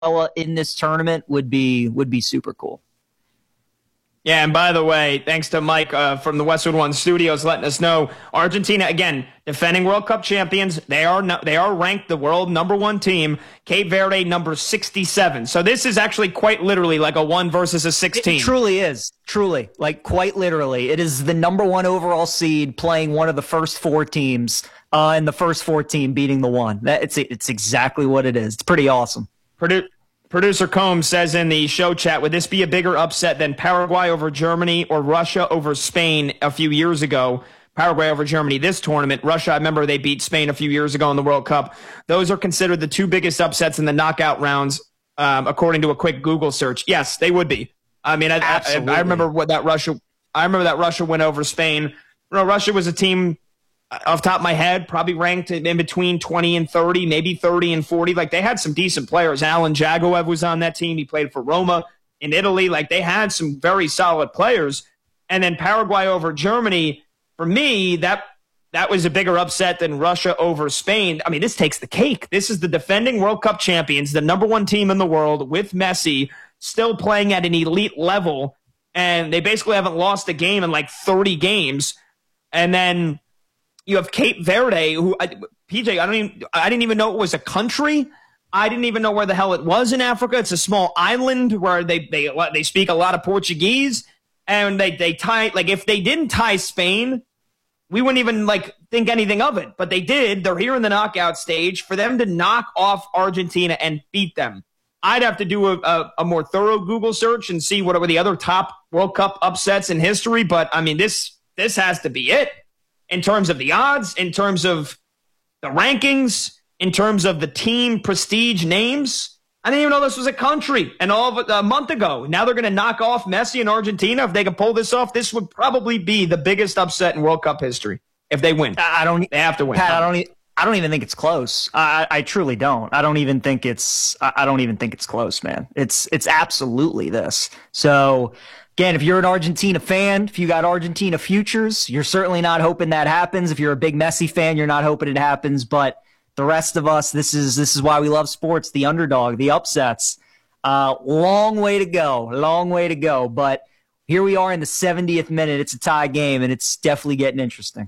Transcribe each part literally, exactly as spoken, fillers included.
in this tournament would be would be super cool. Yeah, and by the way, thanks to Mike uh, from the Westwood One Studios letting us know, Argentina, again, defending World Cup champions. They are no, they are ranked the world number one team. Cape Verde, number sixty-seven. So this is actually quite literally like a one versus a sixteen. It truly is. Truly. Like, quite literally. It is the number one overall seed playing one of the first four teams, uh, and the first four team beating the one. That, it's, it's exactly what it is. It's pretty awesome. Produ- Producer Combs says in the show chat, would this be a bigger upset than Paraguay over Germany or Russia over Spain a few years ago? Paraguay over Germany this tournament. Russia, I remember they beat Spain a few years ago in the World Cup. Those are considered the two biggest upsets in the knockout rounds, um, according to a quick Google search. Yes, they would be. I mean, I, I, I remember what that Russia. I remember that Russia went over Spain. You know, Russia was a team, off the top of my head, probably ranked in between twenty and thirty, maybe thirty and forty. Like, they had some decent players. Alan Jagoev was on that team. He played for Roma in Italy. Like, they had some very solid players. And then Paraguay over Germany, for me, that that was a bigger upset than Russia over Spain. I mean, this takes the cake. This is the defending World Cup champions, the number one team in the world with Messi still playing at an elite level. And they basically haven't lost a game in like thirty games. And then you have Cape Verde, who I, P J, I don't even, I didn't even know it was a country. I didn't even know where the hell it was in Africa. It's a small island where they they they speak a lot of Portuguese, and they they tie like if they didn't tie Spain, we wouldn't even like think anything of it. But they did. They're here in the knockout stage. For them to knock off Argentina and beat them, I'd have to do a, a, a more thorough Google search and see what were the other top World Cup upsets in history. But I mean, this this has to be it. In terms of the odds, in terms of the rankings, in terms of the team prestige names. I didn't even know this was a country. And all of it a month ago, now they're going to knock off Messi and Argentina. If they can pull this off, this would probably be the biggest upset in World Cup history. If they win, I don't. They have to win. Pat, I don't. I don't even think it's close. I, I truly don't. I don't even think it's. I don't even think it's close, man. It's. It's absolutely this. So. Again, if you're an Argentina fan, if you got Argentina futures, you're certainly not hoping that happens. If you're a big Messi fan, you're not hoping it happens. But the rest of us, this is this is why we love sports, the underdog, the upsets. Uh, long way to go, long way to go. But here we are in the seventieth minute. It's a tie game, and it's definitely getting interesting.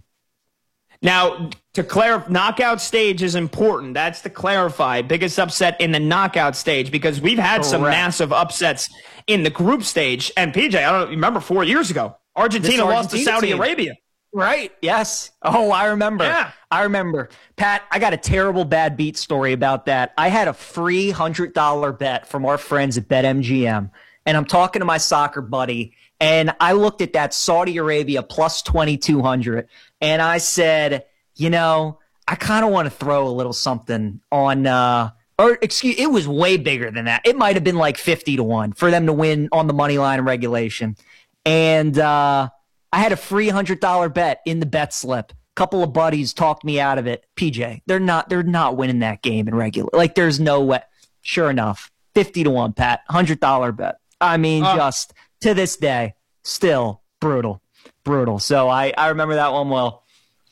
Now, to clarify, knockout stage is important. That's to clarify. Biggest upset in the knockout stage, because we've had Correct. some massive upsets in the group stage. And P J, I don't remember four years ago, Argentina, Argentina lost to Saudi team. Arabia. Right. Yes. Oh, I remember. Yeah. I remember. Pat, I got a terrible bad beat story about that. I had a free one hundred dollars bet from our friends at BetMGM, and I'm talking to my soccer buddy, and I looked at that Saudi Arabia plus twenty-two hundred, and I said, you know, I kind of want to throw a little something on uh, – or excuse, it was way bigger than that. It might have been like fifty to one for them to win on the money line in regulation. And uh, I had a free one hundred dollars bet in the bet slip. A couple of buddies talked me out of it. P J, they're not they're not winning that game in regular. Like, there's no way. Sure enough, fifty to one, Pat, one hundred dollars bet. I mean, uh, just to this day, still brutal, brutal. So I, I remember that one well.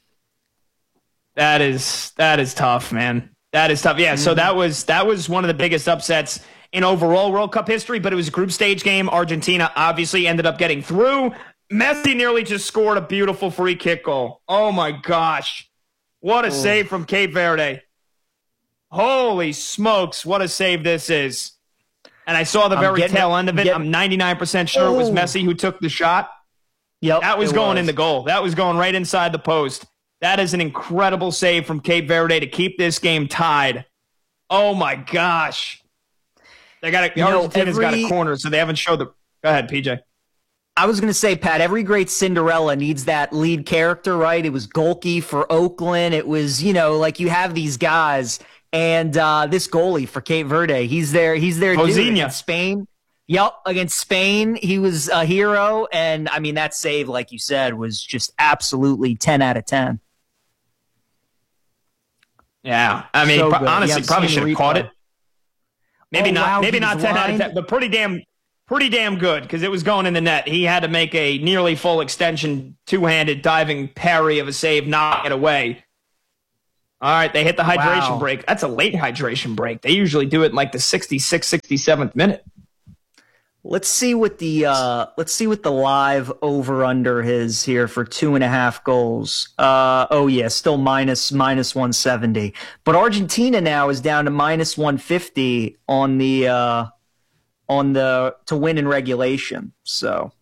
That is that is tough, man. That is tough. Yeah, so that was that was one of the biggest upsets in overall World Cup history, but it was a group stage game. Argentina obviously ended up getting through. Messi nearly just scored a beautiful free kick goal. Oh, my gosh. What a oh. save from Cape Verde. Holy smokes, what a save this is. And I saw the very tail end of it. Getting, I'm ninety-nine percent sure oh. it was Messi who took the shot. Yep, that was going was. in the goal. That was going right inside the post. That is an incredible save from Cape Verde to keep this game tied. Oh, my gosh. They got a, the Argentina's got a corner, so they haven't showed the – go ahead, P J. I was going to say, Pat, every great Cinderella needs that lead character, right? It was Golke for Oakland. It was, you know, like you have these guys. And uh, this goalie for Cape Verde, he's there. He's there against Spain. Yep, against Spain, he was a hero. And, I mean, that save, like you said, was just absolutely ten out of ten. Yeah, I mean, So pro- honestly, yeah, probably should have caught it. Maybe oh, not. Wow, maybe not ten lined. out of ten, but pretty damn, pretty damn good because it was going in the net. He had to make a nearly full extension, two-handed diving parry of a save, knocking it away. All right, they hit the hydration Wow. break. That's a late hydration break. They usually do it in like the sixty-sixth, sixty-seventh minute. Let's see what the uh, let's see what the live over under is here for two and a half goals. Uh, oh yeah, still minus minus one seventy. But Argentina now is down to minus one fifty on the uh, on the to win in regulation. So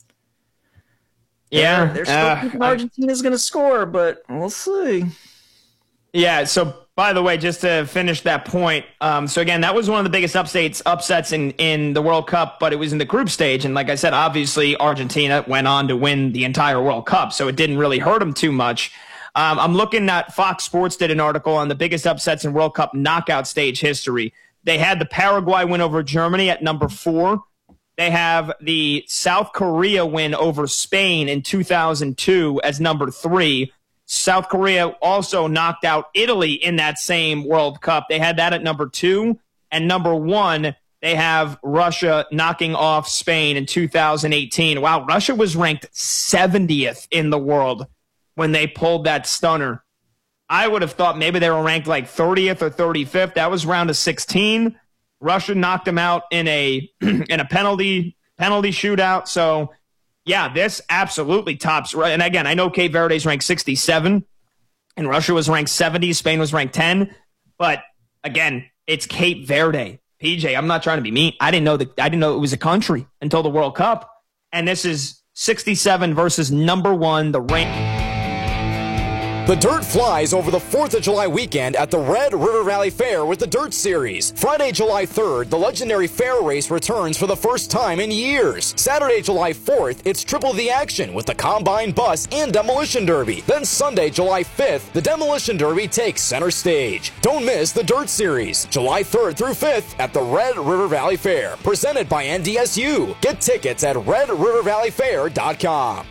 Yeah, they're, they're still uh, thinking I- Argentina's going to score, but we'll see. Yeah, so by the way, just to finish that point, um, so again, that was one of the biggest upsets upsets in, in the World Cup, but it was in the group stage. And like I said, obviously Argentina went on to win the entire World Cup, so it didn't really hurt them too much. Um, I'm looking at Fox Sports did an article on the biggest upsets in World Cup knockout stage history. They had the Paraguay win over Germany at number four. They have the South Korea win over Spain in two thousand two as number three. South Korea also knocked out Italy in that same World Cup. They had that at number two. And number one, they have Russia knocking off Spain in two thousand eighteen. Wow, Russia was ranked seventieth in the world when they pulled that stunner. I would have thought maybe they were ranked like thirtieth or thirty-fifth. That was round of sixteen. Russia knocked them out in a in a penalty penalty shootout. So yeah, this absolutely tops. And again, I know Cape Verde's ranked sixty-seven, and Russia was ranked seventy. Spain was ranked ten. But again, it's Cape Verde. P J, I'm not trying to be mean. I didn't know that. I didn't know it was a country until the World Cup. And this is sixty-seven versus number one, the rank. The Dirt flies over the fourth of July weekend at the Red River Valley Fair with the Dirt Series. Friday, July third, the legendary fair race returns for the first time in years. Saturday, July fourth, it's triple the action with the Combine Bus and Demolition Derby. Then Sunday, July fifth, the Demolition Derby takes center stage. Don't miss the Dirt Series, July third through fifth at the Red River Valley Fair. Presented by N D S U. Get tickets at red river valley fair dot com.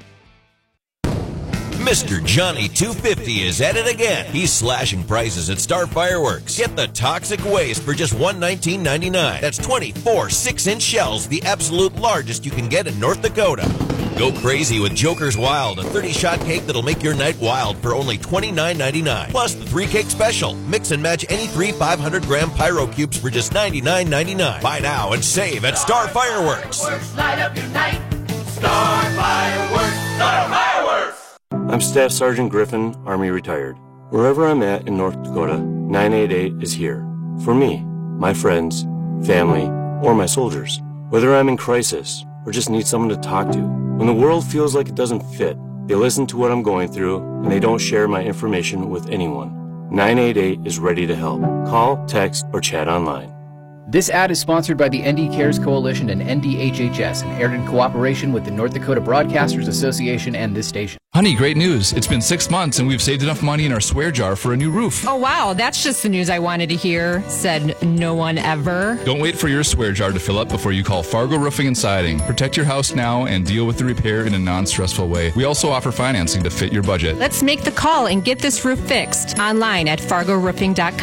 Mister Johnny two fifty is at it again. He's slashing prices at Star Fireworks. Get the toxic waste for just one hundred nineteen ninety-nine. That's twenty-four six-inch shells, the absolute largest you can get in North Dakota. Go crazy with Joker's Wild, a thirty-shot cake that'll make your night wild for only twenty-nine ninety-nine. Plus the three-cake special. Mix and match any three five hundred gram Pyro Cubes for just ninety-nine ninety-nine. Buy now and save at Star Fireworks. Light up your night. Star Fireworks. Star Fireworks. I'm Staff Sergeant Griffin, Army retired. Wherever I'm at in North Dakota, nine eight eight is here. For me, my friends, family, or my soldiers. Whether I'm in crisis or just need someone to talk to. When the world feels like it doesn't fit, they listen to what I'm going through and they don't share my information with anyone. nine eight eight is ready to help. Call, text, or chat online. This ad is sponsored by the N D Cares Coalition and N D H H S and aired in cooperation with the North Dakota Broadcasters Association and this station. Honey, great news. It's been six months and we've saved enough money in our swear jar for a new roof. Oh, wow. That's just the news I wanted to hear, said no one ever. Don't wait for your swear jar to fill up before you call Fargo Roofing and Siding. Protect your house now and deal with the repair in a non-stressful way. We also offer financing to fit your budget. Let's make the call and get this roof fixed online at fargo roofing dot com.